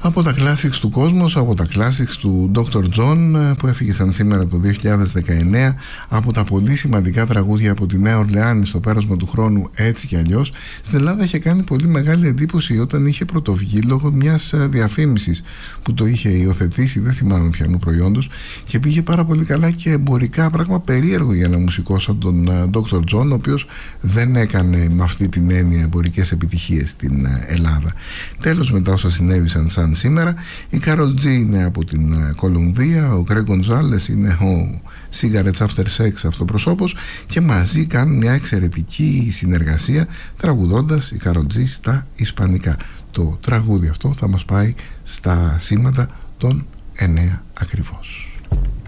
Από τα classics του κόσμου, από τα classics του Dr. John που έφυγε σαν σήμερα το 2019, από τα πολύ σημαντικά τραγούδια από τη Νέα Ορλεάνη στο πέρασμα του χρόνου Έτσι κι αλλιώς. Στην Ελλάδα είχε κάνει πολύ μεγάλη εντύπωση όταν είχε πρωτοβγεί λόγω μιας διαφήμισης που το είχε υιοθετήσει, δεν θυμάμαι ποιανού προϊόντος, και πήγε πάρα πολύ καλά και εμπορικά, πράγμα περίεργο για ένα μουσικό σαν τον Dr. John, ο οποίος δεν έκανε με αυτή την έννοια εμπορικές επιτυχίες στην Ελλάδα. Τέλος, μετά όσα συνέβησαν σαν σήμερα, η Karol G είναι από την Κολομβία, ο Greg Gonzalez είναι ο Cigarettes After Sex αυτοπροσώπος, και μαζί κάνουν μια εξαιρετική συνεργασία τραγουδώντας η Karol G στα ισπανικά. Το τραγούδι αυτό θα μας πάει στα σήματα των 9 ακριβώς.